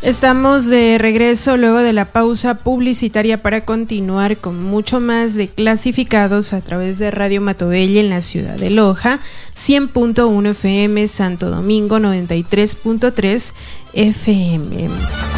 Estamos de regreso luego de la pausa publicitaria para continuar con mucho más de Clasificados a través de Radio Matobella en la ciudad de Loja, 100.1 FM, Santo Domingo 93.3 FM.